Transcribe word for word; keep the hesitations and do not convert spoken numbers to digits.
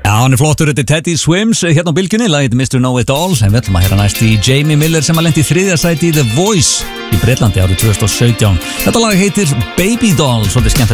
Já, hann er flottur, þetta er Teddy Swims hérna á bylgjunni, lagið mister Know It All en við ætlum að heyra næst í Jamie Miller sem að lendi í þriðja sæti í The Voice í Bretlandi árið tvö þúsund og sautján. Þetta lag heitir Baby Doll, svolítið skemmt